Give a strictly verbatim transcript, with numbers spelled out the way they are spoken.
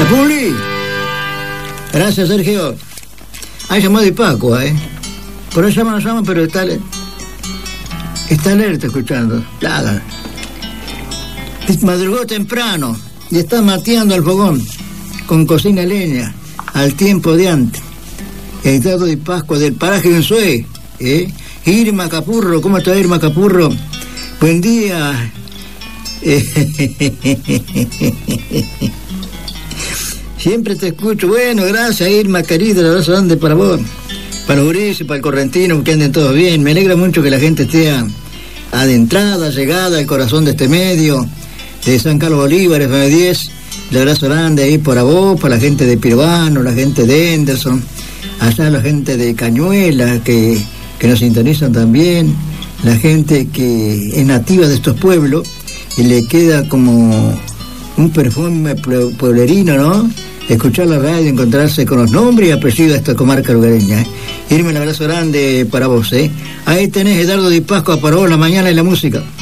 Capuli. Gracias, Sergio. Ahí llamó de Paco, ¿eh? Por ahí llama, no llama, pero está, está alerta escuchando. Nada. Madrugó temprano y está mateando al fogón con cocina leña al tiempo de antes. El dado de Pascua del paraje de Unzué, ¿eh? Irma Capurro, ¿cómo está Irma Capurro? Buen día. Siempre te escucho. Bueno, gracias, Irma, querida. Un abrazo grande para vos, para Mauricio, para el Correntino, que anden todos bien. Me alegra mucho que la gente esté adentrada, llegada al corazón de este medio, de San Carlos Bolívar, F M diez. Un abrazo grande ahí para vos, para la gente de Pirovano, la gente de Henderson, allá la gente de Cañuela, que, que nos sintonizan también, la gente que es nativa de estos pueblos y le queda como un perfume pueblerino, ¿no? Escuchar la radio, encontrarse con los nombres y apellidos de esta comarca lugareña, ¿eh? Irme un abrazo grande para vos, ¿eh? Ahí tenés Eduardo Di Pascua para vos, la mañana y la música.